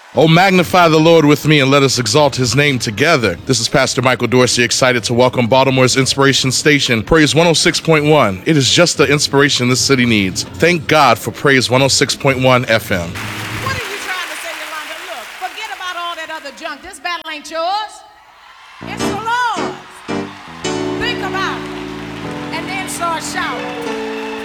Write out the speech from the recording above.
Oh, magnify the Lord with me and let us exalt his name together. This is Pastor Michael Dorsey, excited to welcome Baltimore's Inspiration Station, Praise 106.1. It is just the inspiration this city needs. Thank God for Praise 106.1 FM. What are you trying to say, Yolanda? Look, forget about all that other junk. This battle ain't yours. It's the Lord's. Think about it and then start shouting.